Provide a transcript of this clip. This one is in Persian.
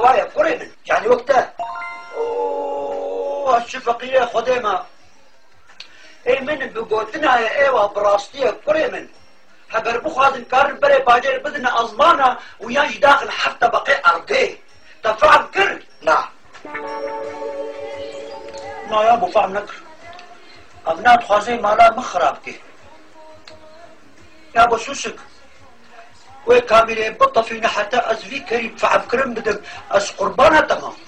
وايا كوري من يعني وقتها اوه الشفقية خديمة اي من بقوتنا يا ايوه براستية كوري من هبر بخوازن كارن بري باجر بدنا ازمانا وياش داخل حتى بقي ارقي تفعل كر لا يا ابو فهم نكر ابنات خوازي مالا مخراب كي يا ابو سوسك وي كاميري بطة فينا حتى ازفي كريم فعب كرم بدك از قربانة تمام